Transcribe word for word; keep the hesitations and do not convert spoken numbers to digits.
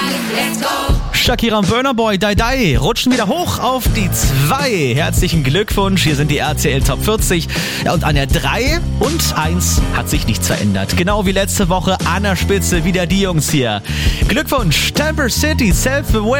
let's go. Shakira und Burna Boy, Die Die, rutschen wieder hoch auf die zwei. Herzlichen Glückwunsch, hier sind die R T L Top vierzig. Ja, und an der drei und eins hat sich nichts verändert. Genau wie letzte Woche an der Spitze wieder die Jungs hier. Glückwunsch, Tamper City, Self-Aware.